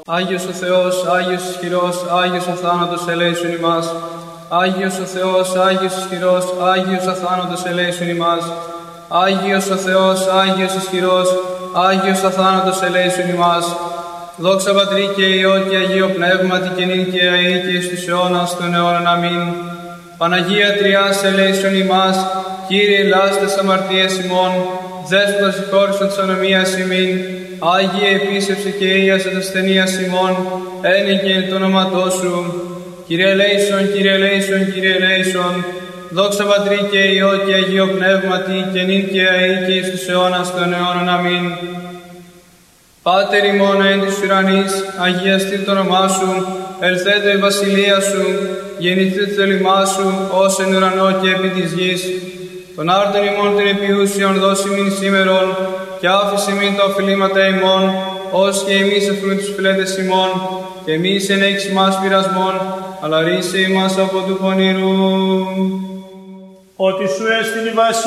Άγιος ο Θεός, Άγιος ισχυρός, Άγιος αθάνατος ελέησον ημάς. Άγιος ο Θεός, Άγιος ισχυρός, Άγιος αθάνατος ελέησον ημάς. Άγιος ο Θεός, Άγιος ισχυρός, Άγιος αθάνατος ελέησον ημάς. Δόξα Πατρί και Υιό και Αγίο Πνεύματι και νυν και αεί και εις τους αιώνας των αιώνων. Αμήν. Παναγία Τριάς ελέησον ημάς, Κύριε ελάς τες αμαρτίες ημών, Δέσποτα συγχώρησον της ανομίας ημίν, Άγιε επίσευσε και ίασε τας ασθενείας ημών, ένικεν το όνοματό σου. Κύριε ελέησον, Κύριε ελέησον, Κύριε ελέησον. Δόξα Πατρί και Υιό και Αγίο Πνεύματι και νυν και αεί και εις τους αιώνας των αιώνων. Αμήν. Πάτερ ημών εν της ουρανής, αγιαστεί το όνομά σου, ελθέτω η βασιλεία σου, γεννηθεί το θέλημά σου, ως εν ουρανό και επί της γης. Τον άρτον ημών των επιούσιων δώσει μην σήμερον, και άφησε μην τα οφειλήματα ημών, ως και εμείς αφήνουμε τους φιλέτες ημών, και εμείς εν έχεις μας πειρασμών, αλλά ρίσε ημάς από του πονηρού. Ότι σου έστειλε η βασιλεία